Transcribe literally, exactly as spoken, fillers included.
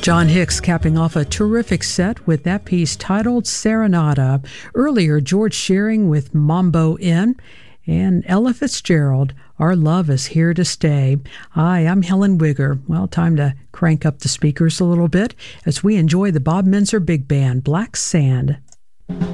John Hicks capping off a terrific set with that piece titled Serenata. Earlier, George Shearing with Mambo Inn, and Ella Fitzgerald, Our Love is Here to Stay. Hi, I'm Helen Wigger. Well, time to crank up the speakers a little bit as we enjoy the Bob Menzer Big Band, Black Sand.